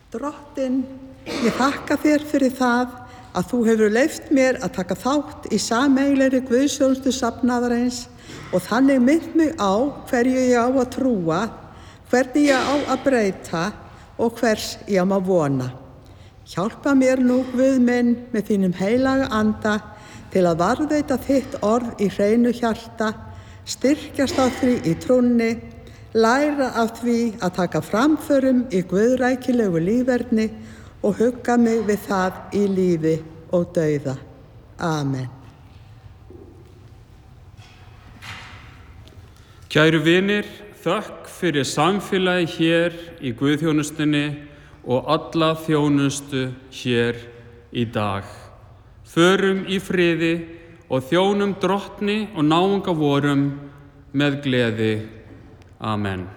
Drottinn, ég þakka þér fyrir það að þú hefur leyft mér að taka þátt í sameiginlegri guðsþjónustu safnaðarins og þannig minnt mig á hverju ég á að trúa, hvernig ég á að breyta og hvers ég má vona. Hjálpa mér nú, Guð minn, með þínum heilaga anda til að varðveita þitt orð í hreinu hjarta, styrkjast á því í trúnni, læra af því að taka framförum í guðrækilegu líferni og hugga mig við það í lífi og dauða. Amen. Kæru vinir, þökk fyrir samfélagi hér í guðþjónustunni og alla þjónustu hér í dag. Förum í friði og þjónum Drottni og náunga vorum með gleði. Amen.